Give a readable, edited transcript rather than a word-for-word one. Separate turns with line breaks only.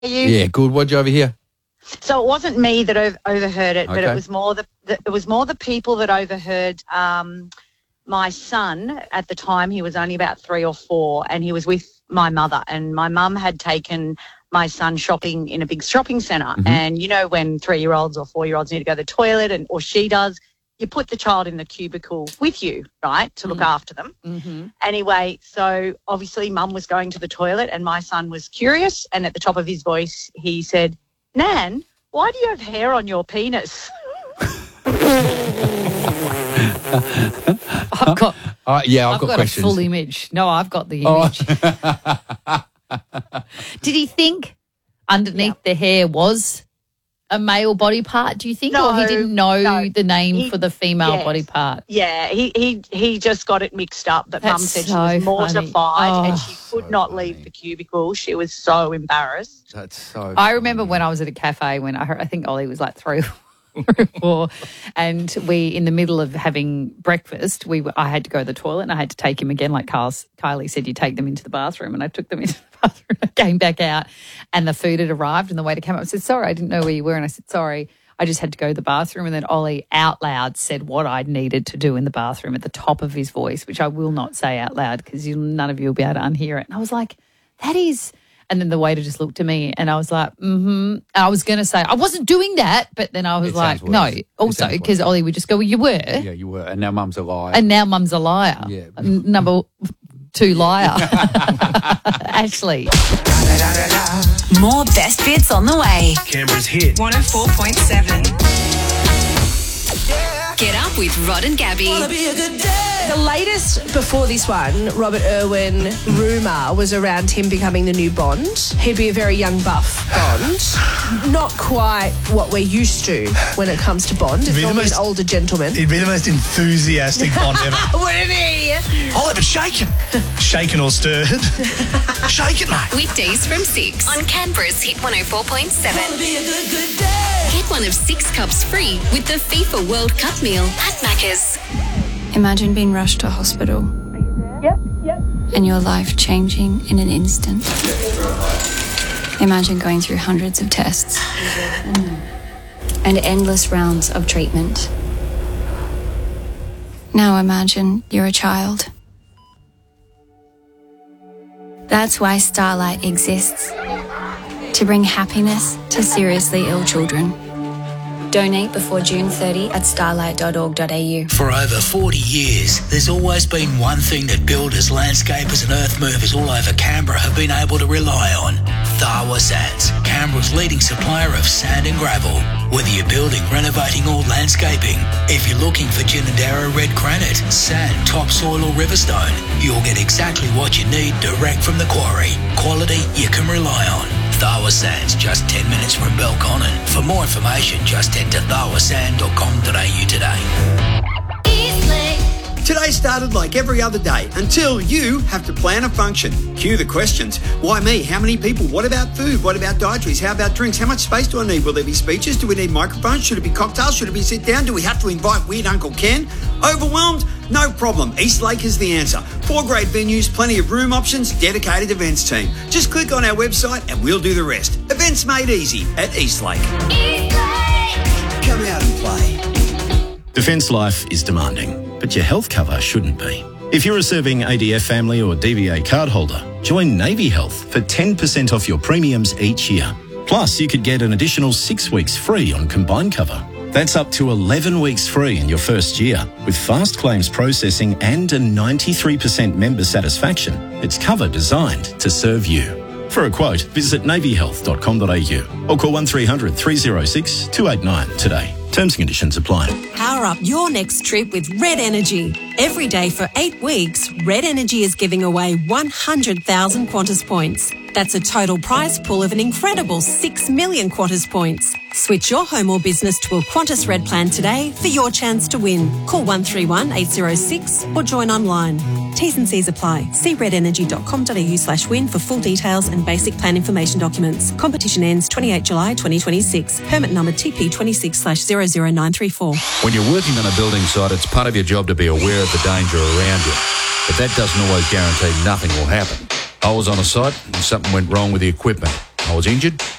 You?
Yeah, good. What'd you overhear?
So it wasn't me that overheard it, but
Okay.
it was more the people that overheard. My son at the time, he was only about 3 or 4, and he was with my mother, and my mum had taken my son shopping in a big shopping centre. And you know when 3-year-olds or 4-year-olds need to go to the toilet, or she does, you put the child in the cubicle with you, right, to look after them. Anyway, so obviously mum was going to the toilet and my son was curious, and at the top of his voice he said, "Nan, why do you have hair on your penis?"
I've got
I've got
a
questions.
full image. No, I've got the image. Did he think underneath the hair was a male body part, do you think?
No,
or he didn't know the name for the female
yes.
body part?
Yeah, he just got it mixed up. But Mum
That's
said she
so
was mortified and she could not
funny.
leave the cubicle. She was so embarrassed.
That's so
I remember when I was at a cafe when I think Ollie was like 3 or 4, and we, in the middle of having breakfast, I had to go to the toilet and I had to take him again, like Kylie said, you take them into the bathroom, and I took them into the bathroom. I came back out and the food had arrived and the waiter came up and said, "Sorry, I didn't know where you were." And I said, "Sorry, I just had to go to the bathroom." And then Ollie out loud said what I needed to do in the bathroom at the top of his voice, which I will not say out loud because none of you will be able to unhear it. And I was like, that is... And then the waiter just looked at me and I was like, And I was going to say, I wasn't doing that. But then I was like, no. Also, because Ollie would just go, well, you were.
Yeah, you were. And now Mum's a liar.
And now Mum's a liar.
Yeah.
Number 2 liar. Ashley.
More best bits on the way.
Canberra's hit
104.7. Get up with Rod and Gabby.
The latest before this one, Robert Irwin rumour was around him becoming the new Bond. He'd be a very young buff Bond. Not quite what we're used to when it comes to Bond. It's normally an older gentleman.
He'd be the most enthusiastic Bond ever.
Wouldn't he?
I'll have it shaken. Shaken or stirred. Shake it, mate.
Weekdays from 6 on Canberra's Hit 104.7. Get one of 6 cups free with the FIFA World Cup meal at Macca's.
Imagine being rushed to hospital. And your life changing in an instant. Imagine going through hundreds of tests. And endless rounds of treatment. Now imagine you're a child. That's why Starlight exists. To bring happiness to seriously ill children. Donate before June 30 at starlight.org.au.
For over 40 years, there's always been one thing that builders, landscapers and earth movers all over Canberra have been able to rely on. Tharwa Sands, Canberra's leading supplier of sand and gravel. Whether you're building, renovating or landscaping, if you're looking for Ginninderra red granite, sand, topsoil or riverstone, you'll get exactly what you need direct from the quarry. Quality you can rely on. Tharwa Sands, just 10 minutes from Belconnen. For more information, just head to tharwasand.com.au today.
Today started like every other day until you have to plan a function. Cue the questions. Why me? How many people? What about food? What about dietaries? How about drinks? How much space do I need? Will there be speeches? Do we need microphones? Should it be cocktails? Should it be sit down? Do we have to invite Weird Uncle Ken? Overwhelmed? No problem. Eastlake is the answer. 4 great venues, plenty of room options, dedicated events team. Just click on our website and we'll do the rest. Events made easy at Eastlake. Come out and play.
Defence life is demanding, but your health cover shouldn't be. If you're a serving ADF family or DVA card holder, join Navy Health for 10% off your premiums each year. Plus, you could get an additional 6 weeks free on combined cover. That's up to 11 weeks free in your first year. With fast claims processing and a 93% member satisfaction, it's cover designed to serve you. For a quote, visit navyhealth.com.au or call 1300 306 289 today. Terms and conditions apply.
Power up your next trip with Red Energy. Every day for 8 weeks, Red Energy is giving away 100,000 Qantas points. That's a total prize pool of an incredible 6 million Qantas points. Switch your home or business to a Qantas Red plan today for your chance to win. Call 131 806 or join online. T's and C's apply. See redenergy.com.au/win for full details and basic plan information documents. Competition ends 28 July 2026. Permit number TP26/00934.
When you're working on a building site, it's part of your job to be aware of the danger around you. But that doesn't always guarantee nothing will happen. I was on a site and something went wrong with the equipment. I was injured,